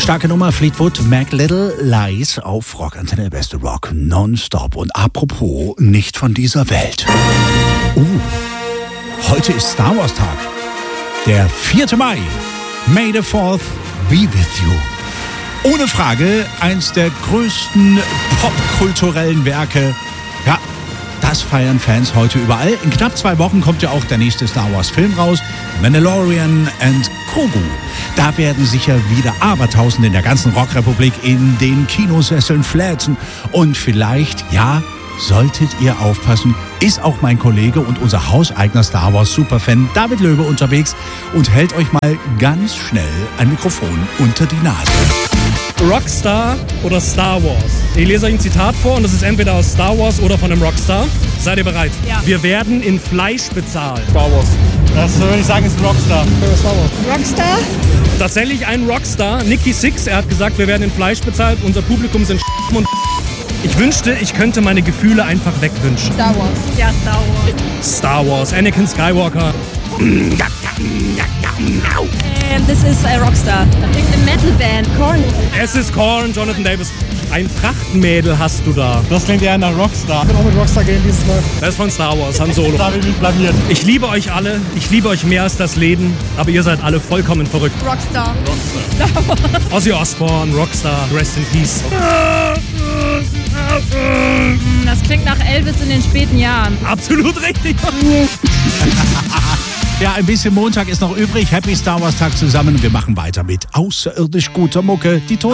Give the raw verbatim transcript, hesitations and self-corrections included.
Starke Nummer, Fleetwood Mac, Little Lies auf Rockantenne, beste Rock nonstop. Und apropos nicht von dieser Welt. Uh, heute ist Star Wars Tag. Der vierte Mai. May the fourth be with you. Ohne Frage eins der größten popkulturellen Werke. Ja, das feiern Fans heute überall. In knapp zwei Wochen kommt ja auch der nächste Star Wars Film raus. Mandalorian and Grogu. Da werden sicher wieder Abertausende in der ganzen Rockrepublik in den Kinosesseln fläzen. Und vielleicht, ja, solltet ihr aufpassen, ist auch mein Kollege und unser hauseigener Star Wars Superfan David Löwe unterwegs und hält euch mal ganz schnell ein Mikrofon unter die Nase. Rockstar oder Star Wars? Ich lese euch ein Zitat vor und das ist entweder aus Star Wars oder von einem Rockstar. Seid ihr bereit? Ja. Wir werden in Fleisch bezahlt. Star Wars. Das würde ich sagen, ist ein Rockstar. Star Wars. Rockstar? Tatsächlich ein Rockstar. Nicky Six, er hat gesagt, wir werden in Fleisch bezahlt. Unser Publikum sind und ich wünschte, ich könnte meine Gefühle einfach wegwünschen. Star Wars. Ja, Star Wars. Star Wars, Anakin Skywalker. And this is a Rockstar. I think the metal band, Korn. Es ist Korn, Jonathan Davis. Ein Prachtmädel hast du da. Das klingt eher nach Rockstar. Ich bin auch mit Rockstar gehen dieses Mal. Das ist von Star Wars, Han Solo. Da habe ich mich blamiert. Ich liebe euch alle, ich liebe euch mehr als das Leben, aber ihr seid alle vollkommen verrückt. Rockstar. Rockstar. Ozzy Osbourne, Rockstar, rest in peace. Das klingt nach Elvis in den späten Jahren. Absolut richtig. Ja, ein bisschen Montag ist noch übrig. Happy Star Wars Tag zusammen. Wir machen weiter mit außerirdisch guter Mucke. Die